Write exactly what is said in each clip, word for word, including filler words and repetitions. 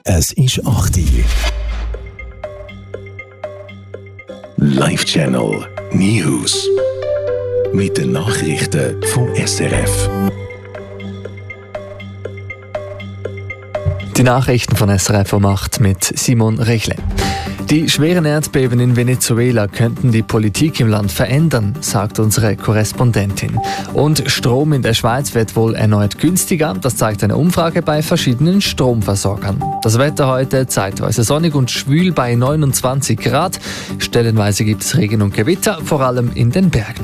Es ist acht Uhr. Live Channel News. Mit den Nachrichten vom S R F. Die Nachrichten von S R F um acht mit Simon Rechle. Die schweren Erdbeben in Venezuela könnten die Politik im Land verändern, sagt unsere Korrespondentin. Und Strom in der Schweiz wird wohl erneut günstiger, das zeigt eine Umfrage bei verschiedenen Stromversorgern. Das Wetter heute zeitweise sonnig und schwül bei neunundzwanzig Grad. Stellenweise gibt es Regen und Gewitter, vor allem in den Bergen.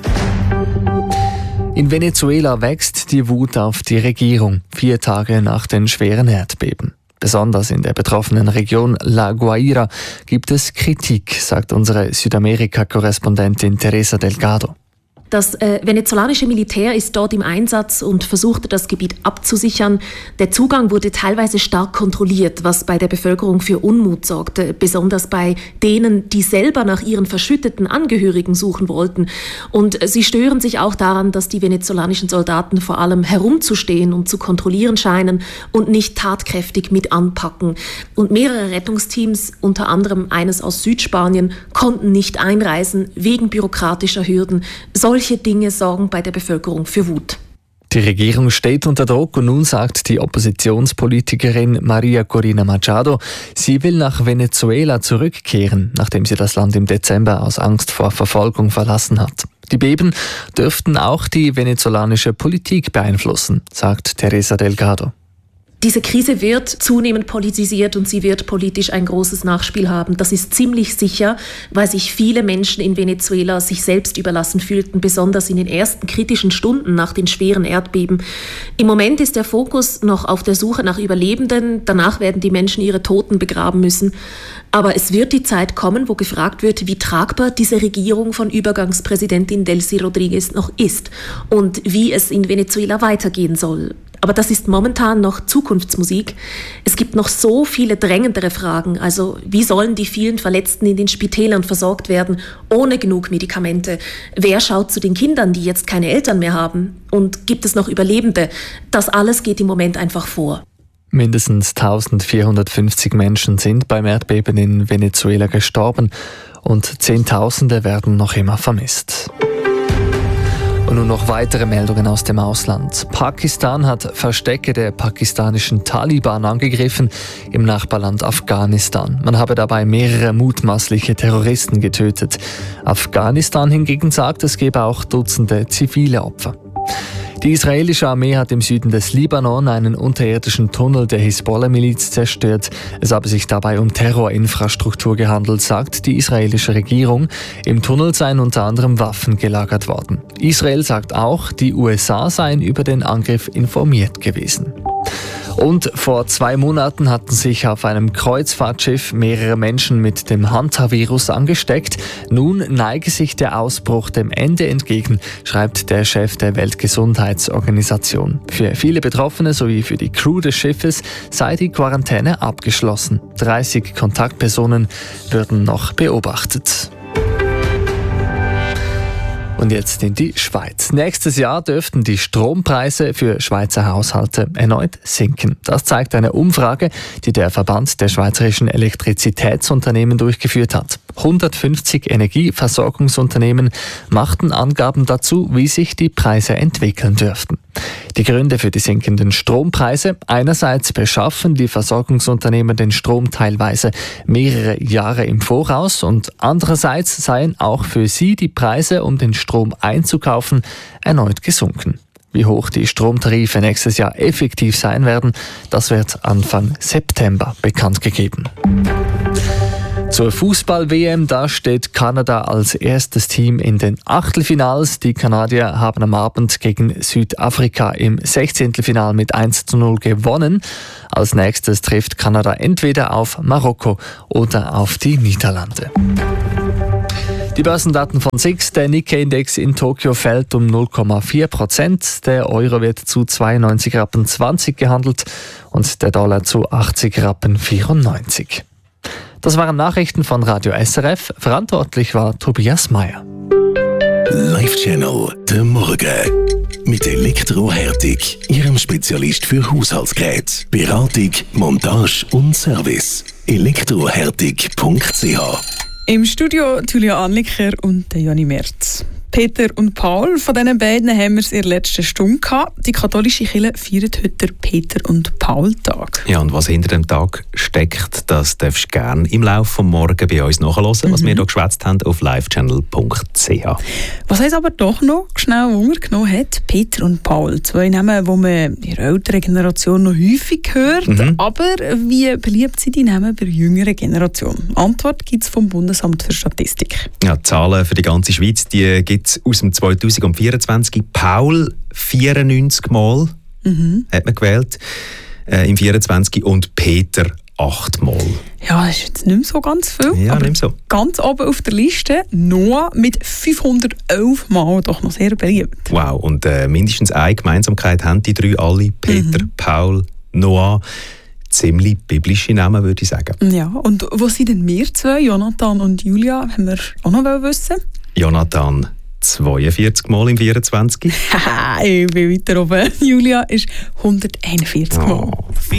In Venezuela wächst die Wut auf die Regierung, vier Tage nach den schweren Erdbeben. Besonders in der betroffenen Region La Guaira gibt es Kritik, sagt unsere Südamerika-Korrespondentin Teresa Delgado. Das äh, venezolanische Militär ist dort im Einsatz und versuchte, das Gebiet abzusichern. Der Zugang wurde teilweise stark kontrolliert, was bei der Bevölkerung für Unmut sorgte, besonders bei denen, die selber nach ihren verschütteten Angehörigen suchen wollten. Und sie stören sich auch daran, dass die venezolanischen Soldaten vor allem herumzustehen und zu kontrollieren scheinen und nicht tatkräftig mit anpacken. Und mehrere Rettungsteams, unter anderem eines aus Südspanien, konnten nicht einreisen wegen bürokratischer Hürden. Solche Dinge sorgen bei der Bevölkerung für Wut. Die Regierung steht unter Druck und nun sagt die Oppositionspolitikerin Maria Corina Machado, sie will nach Venezuela zurückkehren, nachdem sie das Land im Dezember aus Angst vor Verfolgung verlassen hat. Die Beben dürften auch die venezolanische Politik beeinflussen, sagt Teresa Delgado. Diese Krise wird zunehmend politisiert und sie wird politisch ein großes Nachspiel haben. Das ist ziemlich sicher, weil sich viele Menschen in Venezuela sich selbst überlassen fühlten, besonders in den ersten kritischen Stunden nach den schweren Erdbeben. Im Moment ist der Fokus noch auf der Suche nach Überlebenden. Danach werden die Menschen ihre Toten begraben müssen. Aber es wird die Zeit kommen, wo gefragt wird, wie tragbar diese Regierung von Übergangspräsidentin Delcy Rodriguez noch ist und wie es in Venezuela weitergehen soll. Aber das ist momentan noch Zukunftsmusik. Es gibt noch so viele drängendere Fragen. Also wie sollen die vielen Verletzten in den Spitälern versorgt werden, ohne genug Medikamente? Wer schaut zu den Kindern, die jetzt keine Eltern mehr haben? Und gibt es noch Überlebende? Das alles geht im Moment einfach vor. Mindestens eintausendvierhundertfünfzig Menschen sind beim Erdbeben in Venezuela gestorben und Zehntausende werden noch immer vermisst. Und nun noch weitere Meldungen aus dem Ausland. Pakistan hat Verstecke der pakistanischen Taliban angegriffen im Nachbarland Afghanistan. Man habe dabei mehrere mutmaßliche Terroristen getötet. Afghanistan hingegen sagt, es gebe auch Dutzende zivile Opfer. Die israelische Armee hat im Süden des Libanon einen unterirdischen Tunnel der Hisbollah-Miliz zerstört. Es habe sich dabei um Terrorinfrastruktur gehandelt, sagt die israelische Regierung. Im Tunnel seien unter anderem Waffen gelagert worden. Israel sagt auch, die U S A seien über den Angriff informiert gewesen. Und vor zwei Monaten hatten sich auf einem Kreuzfahrtschiff mehrere Menschen mit dem Hantavirus angesteckt. Nun neige sich der Ausbruch dem Ende entgegen, schreibt der Chef der Weltgesundheitsorganisation. Für viele Betroffene sowie für die Crew des Schiffes sei die Quarantäne abgeschlossen. dreißig Kontaktpersonen würden noch beobachtet. Und jetzt in die Schweiz. Nächstes Jahr dürften die Strompreise für Schweizer Haushalte erneut sinken. Das zeigt eine Umfrage, die der Verband der schweizerischen Elektrizitätsunternehmen durchgeführt hat. hundertfünfzig Energieversorgungsunternehmen machten Angaben dazu, wie sich die Preise entwickeln dürften. Die Gründe für die sinkenden Strompreise: einerseits beschaffen die Versorgungsunternehmen den Strom teilweise mehrere Jahre im Voraus und andererseits seien auch für sie die Preise, um den Strom einzukaufen, erneut gesunken. Wie hoch die Stromtarife nächstes Jahr effektiv sein werden, das wird Anfang September bekannt gegeben. Zur Fußball-W M, da steht Kanada als erstes Team in den Achtelfinals. Die Kanadier haben am Abend gegen Südafrika im Sechzehntelfinal mit eins zu null gewonnen. Als nächstes trifft Kanada entweder auf Marokko oder auf die Niederlande. Die Börsendaten von S I X, der Nikkei-Index in Tokio fällt um null Komma vier Prozent. Der Euro wird zu zweiundneunzig Rappen zwanzig gehandelt und der Dollar zu achtzig Rappen vierundneunzig. Das waren Nachrichten von Radio S R F. Verantwortlich war Tobias Meyer. Live-Channel «Der Morgen». Mit Elektrohärtig, Ihrem Spezialist für Haushaltsgeräte, Beratung, Montage und Service. elektrohärtig punkt c h. Im Studio Julia Anliker und Jani Merz. Peter und Paul, von diesen beiden haben wir es in der letzten Stunde gehabt. Die katholische Kirche feiert heute den Peter- und Paul-Tag. Ja, und was hinter dem Tag steckt, das darfst du gerne im Laufe des Morgens bei uns nachhören, mhm. was wir hier geschwätzt haben auf live channel punkt c h. Was uns aber doch noch schnell Hunger genommen hat, Peter und Paul. Zwei Namen, die man in der älteren Generation noch häufig hört. Mhm. Aber wie beliebt sind die Namen bei der jüngeren Generation? Antwort gibt es vom Bundesamt für Statistik. Ja, die Zahlen für die ganze Schweiz, die gibt es aus dem zwanzig vierundzwanzig. Paul vierundneunzig Mal mhm. hat man gewählt äh, im vierundzwanzig und Peter acht Mal. Ja, das ist jetzt nicht mehr so ganz viel. Ja, aber nicht so. Ganz oben auf der Liste Noah mit fünfhundertelf Mal, doch noch sehr beliebt. Wow, und äh, mindestens eine Gemeinsamkeit haben die drei alle. Peter, mhm. Paul, Noah. Ziemlich biblische Namen, würde ich sagen. Ja, und wo sind denn wir zwei, Jonathan und Julia, haben wir auch noch wissen? Jonathan zweiundvierzig Mal im vierundzwanzig. Haha, ich bin weiter oben. Julia ist hunderteinundvierzig Mal. Oh.